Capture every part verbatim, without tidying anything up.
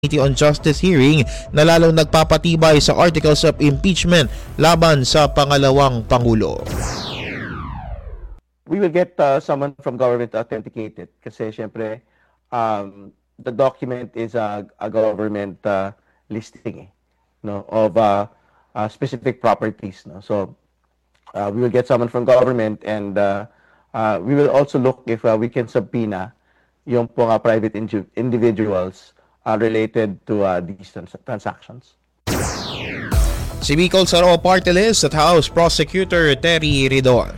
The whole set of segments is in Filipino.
Committee on Justice hearing na lalong nagpapatibay sa articles of impeachment laban sa pangalawang Pangulo. We will get uh, someone from government to authenticate it kasi syempre um, the document is a, a government uh, listing eh, no, of uh, uh, specific properties. No? So uh, we will get someone from government and uh, uh, we will also look if uh, we can subpoena yung po nga private individuals Uh, related to uh, these trans transactions. Si Bicol Saro Party List at House Prosecutor Terry Ridon.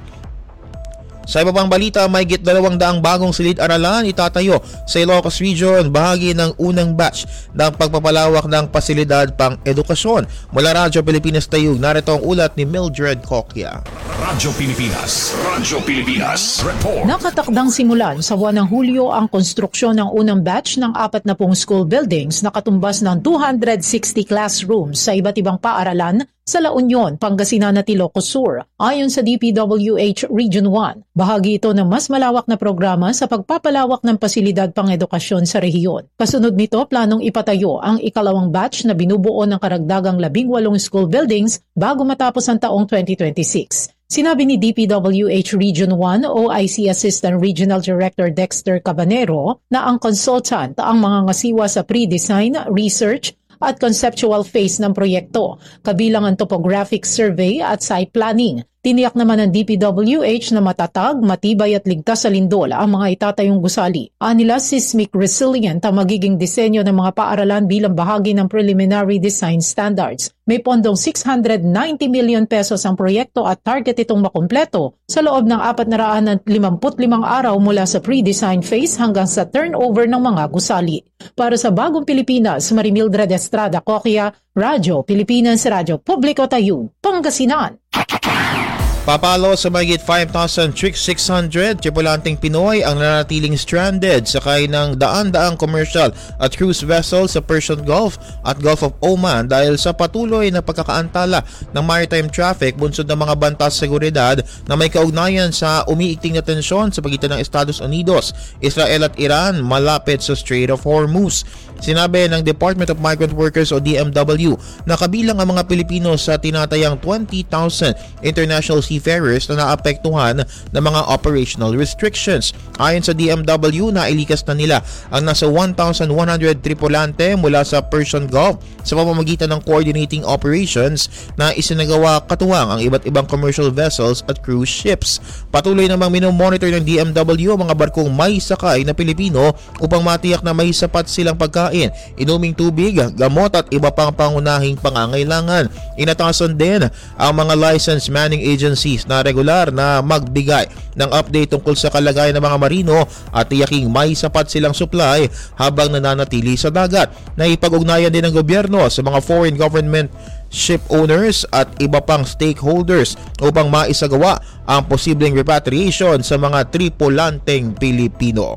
Sa iba pang balita, may git dalawang daang bagong silid-aralan itatayo sa Ilocos Region, bahagi ng unang batch ng pagpapalawak ng pasilidad pang edukasyon. Mula Radyo Pilipinas Tayug, narito ang ulat ni Mildred Coquia. Radyo Pilipinas, Radyo Pilipinas, report. Nakatakdang simulan sa buwan ng Hulyo ang konstruksyon ng unang batch ng apat na pong school buildings na katumbas ng two hundred sixty classrooms sa iba't ibang paaralan sa La Union, Pangasinan at Ilocos Sur. Ayon sa D P W H Region one, bahagi ito ng mas malawak na programa sa pagpapalawak ng pasilidad pang-edukasyon sa rehiyon. Kasunod nito, planong ipatayo ang ikalawang batch na binubuo ng karagdagang labing walong school buildings bago matapos ang taong twenty twenty-six. Sinabi ni D P W H Region one O I C Assistant Regional Director Dexter Cabanero na ang consultant ang mga ngasiwa sa pre-design, research, at conceptual phase ng proyekto, kabilang ang topographic survey at site planning. Tiniyak naman ng D P W H na matatag, matibay at ligtas sa lindol ang mga itatayong gusali. Anila, seismic resilient ang magiging disenyo ng mga paaralan bilang bahagi ng preliminary design standards. May pondong six hundred ninety million pesos ang proyekto at target itong makumpleto sa loob ng four hundred fifty-five araw mula sa pre-design phase hanggang sa turnover ng mga gusali. Para sa Bagong Pilipinas, Marimildred Estrada Coquia, Radyo Pilipinas, Radyo Publiko Tayug, Pangasinan. Papalo sa mahigit five thousand six hundred tripulanteng Pinoy ang nanatiling stranded sakay ng daan-daang commercial at cruise vessel sa Persian Gulf at Gulf of Oman dahil sa patuloy na pagkakaantala ng maritime traffic bunsod ng mga bantas seguridad na may kaugnayan sa umiikting na tensyon sa pagitan ng Estados Unidos, Israel at Iran malapit sa Strait of Hormuz. Sinabi ng Department of Migrant Workers o D M W na kabilang ang mga Pilipino sa tinatayang twenty thousand international seafarers na naapektuhan ng mga operational restrictions. Ayon sa D M W, nailikas na nila ang nasa one thousand one hundred tripulante mula sa Persian Gulf sa pamamagitan ng coordinating operations na isinagawa katuwang ang iba't ibang commercial vessels at cruise ships. Patuloy namang minomonitor ng D M W ang mga barkong may sakay na Pilipino upang matiyak na may sapat silang pagkain, inuming tubig, gamot at iba pang pangunahing pangangailangan. Inatasan din ang mga licensed manning agencies na regular na magbigay ng update tungkol sa kalagayan ng mga marino at tiyaking may sapat silang supply habang nananatili sa dagat. Naipag-ugnayan din ng gobyerno sa mga foreign government ship owners at iba pang stakeholders upang maisagawa ang posibleng repatriation sa mga tripulanteng Pilipino.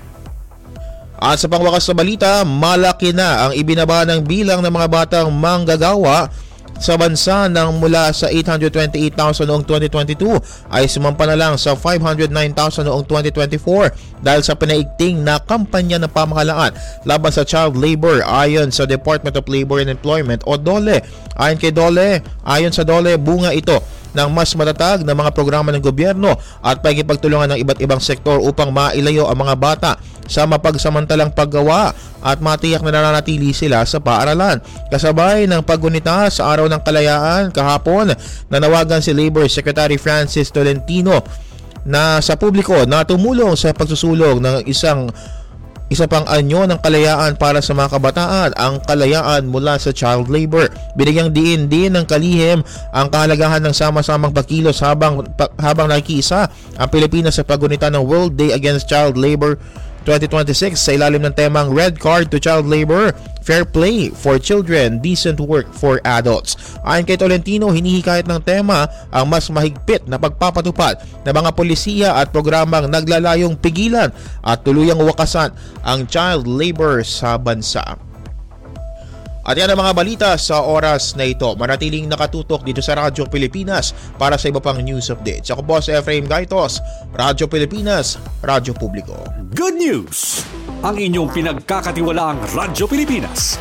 At sa pangwakas sa balita, malaki na ang ibinaba ng bilang ng mga batang manggagawa sa bansa nang mula sa eight hundred twenty-eight thousand noong twenty twenty-two ay sumampa na lang sa five hundred nine thousand noong twenty twenty-four dahil sa pinaigting na kampanya ng pamahalaan laban sa child labor ayon sa Department of Labor and Employment o DOLE. Ayon kay DOLE, ayon sa DOLE, bunga ito ng mas matatag na mga programa ng gobyerno at pagkipagtulungan ng iba't ibang sektor upang mailayo ang mga bata sa mapagsamantalang paggawa at matiyak na nananatili sila sa paaralan. Kasabay ng paggunita sa Araw ng Kalayaan kahapon, nanawagan si Labor Secretary Francis Tolentino na sa publiko na tumulong sa pagsusulong ng isang Isa pang anyo ng kalayaan para sa mga kabataan, ang kalayaan mula sa child labor. Binigyang diin din ng kalihim ang kahalagahan ng sama-samang pagkilos habang, habang nakikiisa ang Pilipinas sa paggunita ng World Day Against Child Labor twenty twenty-six sa ilalim ng temang Red Card to Child Labor, Fair Play for Children, Decent Work for Adults. Ayon kay Tolentino, hinihikayat ng tema ang mas mahigpit na pagpapatupad ng mga polisiya at programang naglalayong pigilan at tuluyang wakasan ang child labor sa bansa. At yan ang mga balita sa oras na ito. Manatiling nakatutok dito sa Radyo Pilipinas para sa iba pang news updates. Ako po si Efraim Gaitos, Radyo Pilipinas, Radyo Publiko. Good news! ang inyong pinagkakatiwalaang Radyo Pilipinas.